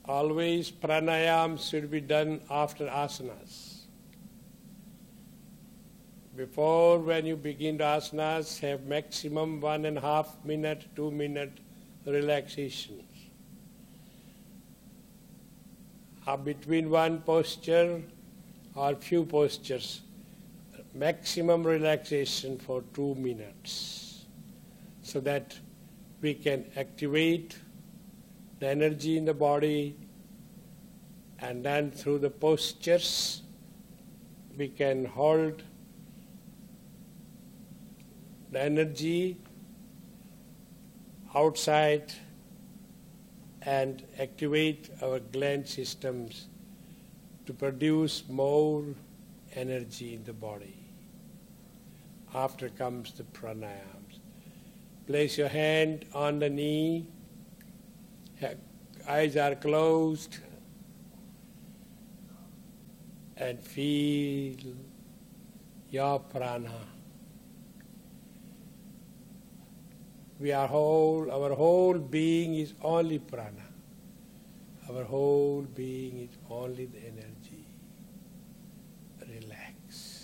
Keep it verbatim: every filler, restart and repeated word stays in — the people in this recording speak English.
Always pranayam should be done after asanas. Before, when you begin asanas, have maximum one and a half minute, two minute relaxation. Uh, between one posture or few postures, maximum relaxation for two minutes, so that we can activate the energy in the body, and then through the postures we can hold the energy outside and activate our gland systems to produce more energy in the body. After comes the pranayams. Place your hand on the knee, eyes are closed, and feel your prana. We are whole, our whole being is only prana. Our whole being is only the energy. Relax.